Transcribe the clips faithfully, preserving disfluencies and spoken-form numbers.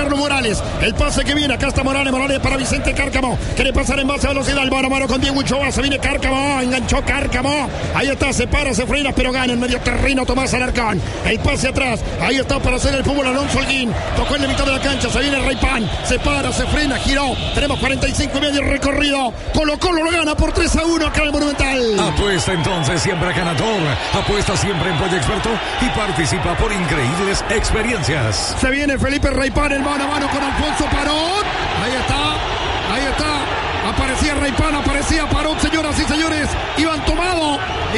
Carlos Morales. El pase que viene, acá está Morales, Morales para Vicente Cárcamo. Quiere pasar en base a velocidad, el mano a mano con Diego Ochoa. Se viene Cárcamo, enganchó Cárcamo. Ahí está, se para, se frena, pero gana en medio terreno Tomás Alarcón. El pase atrás, ahí está para hacer el fútbol Alonso Holguín. Tocó en la mitad de la cancha, se viene Raypan. Se para, se frena, giró. Tenemos cuarenta y cinco y medio recorrido. Colo Colo lo gana por tres a uno acá en el Monumental. Apuesta entonces siempre ganador. Apuesta siempre en Pollo Experto y participa por increíbles experiencias. Se viene Felipe Raypan, el mano a mano con Alfonso Parot. Ahí está, ahí está. Aparecía Raypan, aparecía Parot, señoras y señores. Iban tomado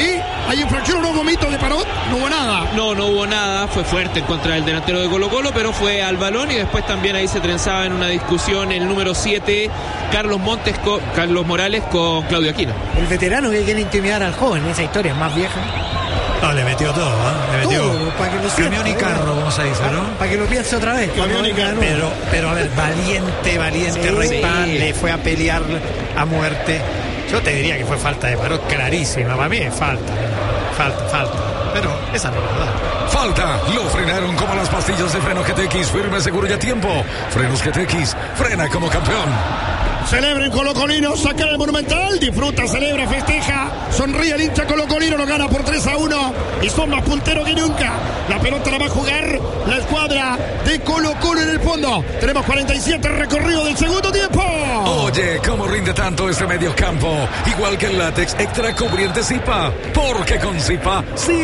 y hay infracción, no vomito de Parot. No hubo nada. No, no hubo nada. Fue fuerte en contra del delantero de Colo Colo, pero fue al balón y después también ahí se trenzaba en una discusión el número siete, Carlos Montes, con, Carlos Morales con Claudio Aquino. El veterano que quiere intimidar al joven, esa historia es más vieja. No, le metió todo, ¿eh? Le metió todo, para que lo sienta, camión y carro, ¿eh? como se dice, ¿no? Para que lo piense otra vez. Camión y carro. Pero, pero a ver, valiente, valiente sí, Raypan, sí. Le fue a pelear a muerte. Yo te diría que fue falta de Parot clarísima. Para mí es falta, falta, falta. Pero esa no es verdad. Falta, lo frenaron como las pastillas de freno G T X, firme, seguro y a tiempo. Frenos G T X, frena como campeón. Celebren Colocolino, saca el Monumental, disfruta, celebra, festeja, sonríe el hincha Colocolino, lo gana por tres a uno y son más punteros que nunca. La pelota la va a jugar la escuadra de Colo Colo en el fondo. Tenemos cuarenta y siete recorrido del segundo tiempo. Oye, ¿cómo rinde tanto este medio campo? Igual que el látex extra cubriente Zipa, porque con Zipa,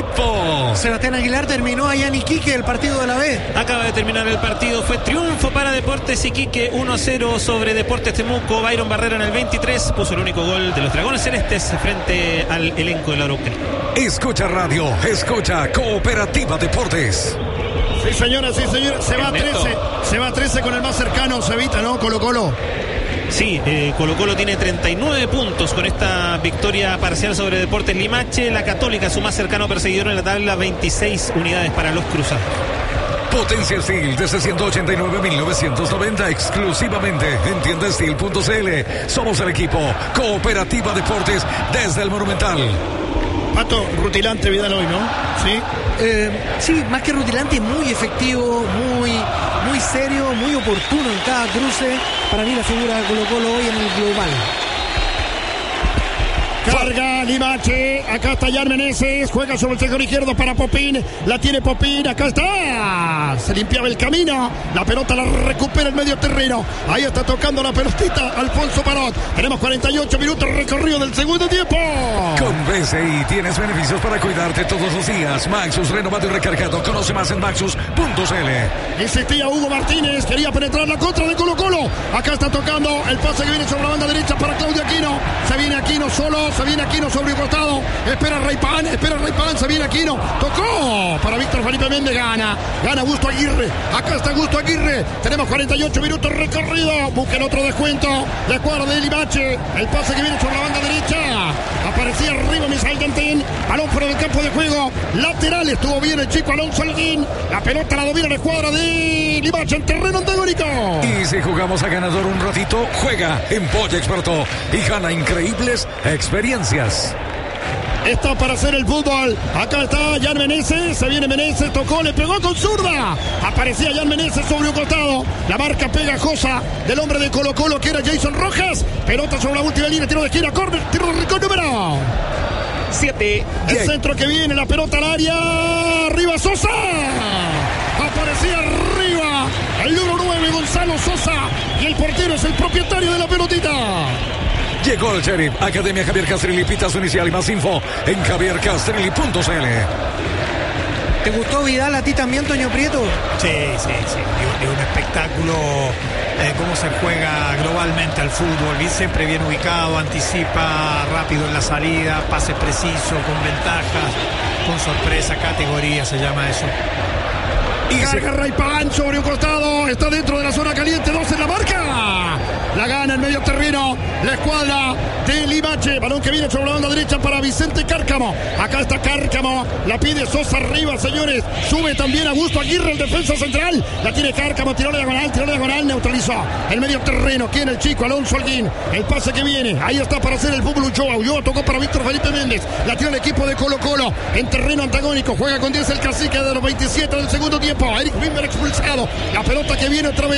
Zipo. Sebastián Aguilar terminó allá en Iquique el partido de la B. Acaba de terminar el partido, fue triunfo para Deportes Iquique, uno a cero sobre Deportes Temuco. Byron Barrera en el veintitrés puso el único gol de los Dragones Celestes frente al elenco de la Araucanía. Escucha radio, escucha Cooperativa Deportes. Sí, señoras, sí, señores, se va a trece, se va a trece con el más cercano, se evita, ¿no? Colo Colo. Sí, eh, Colo Colo tiene treinta y nueve puntos con esta victoria parcial sobre Deportes Limache. La Católica, su más cercano perseguidor en la tabla, veintiséis unidades para los cruzados. Potencia Steel desde ciento ochenta y nueve mil novecientos noventa exclusivamente en tienda steel punto c l. Somos el equipo Cooperativa Deportes desde el Monumental. Pato, rutilante Vidal hoy, ¿no? Sí. Eh, sí, más que rutilante, muy efectivo, muy, muy serio, muy oportuno en cada cruce. Para mí la figura de Colo Colo hoy en el global. Carga Limache, acá está Jan Meneses, juega sobre el sector izquierdo para Popín, la tiene Popín, acá está, se limpiaba el camino, la pelota la recupera el medio terreno, ahí está tocando la pelotita Alfonso Parot. Tenemos cuarenta y ocho minutos recorrido del segundo tiempo. Con B C I tienes beneficios para cuidarte todos los días. Maxus renovado y recargado, conoce más en maxus punto c l. Insistía Hugo Martínez, quería penetrar la contra de Colo Colo, acá está tocando el pase que viene sobre la banda derecha para Claudio Aquino, se viene Aquino solo, se viene Aquino sobre el costado, espera Raypan, espera Raypan, se viene Aquino, tocó para Víctor Felipe Méndez, gana, gana Augusto Aguirre, acá está Augusto Aguirre, tenemos cuarenta y ocho minutos recorrido, busquen otro descuento, la escuadra de Limache, el pase que viene sobre la banda derecha, aparecía arriba Misael Dantín, balón fuera del campo de juego, lateral, estuvo bien el chico Alonso Holguín, la pelota la domina la escuadra de Limache en terreno antagónico. Y si jugamos a ganador un ratito, juega en Pollo Experto y gana increíbles experiencias. Está para hacer el fútbol. Acá está Jan Meneses. Se viene Meneses. Tocó, le pegó con zurda. Aparecía Jan Meneses sobre un costado. La marca pegajosa del hombre de Colo Colo que era Jason Rojas. Pelota sobre la última línea. Tiro de esquina. Córner. Tiro de rincón número siete. El yeah. Centro que viene. La pelota al área. Arriba Sosa. Aparecía arriba el número nueve Gonzalo Sosa. Y el portero es el propietario de la pelotita. Llegó el Sheriff, Academia Javier Castrilli, pita su inicial y más info en javier castrilli punto c l. ¿Te gustó Vidal a ti también, Toño Prieto? Sí, sí, sí, es un espectáculo, eh, cómo se juega globalmente al fútbol, siempre bien ubicado, anticipa rápido en la salida, pases precisos, con ventajas, con sorpresa, categoría se llama eso. Y carga Raypan sobre un costado, está dentro de la zona caliente, dos en la marca. La gana en medio terreno la escuadra de Limache. Balón que viene sobre la banda derecha para Vicente Cárcamo. Acá está Cárcamo, la pide Sosa arriba, señores. Sube también Augusto Aguirre, el defensa central. La tiene Cárcamo, tiró la diagonal, tiró la diagonal, neutralizó el medio terreno. ¿Quién? El chico Alonso Holguín. El pase que viene, ahí está para hacer el fútbol Ulloa. Ulloa tocó para Víctor Felipe Méndez. La tiró el equipo de Colo Colo en terreno antagónico. Juega con diez el cacique de los veintisiete del segundo tiempo. Eric Wimber expulsado. La pelota que viene otra vez.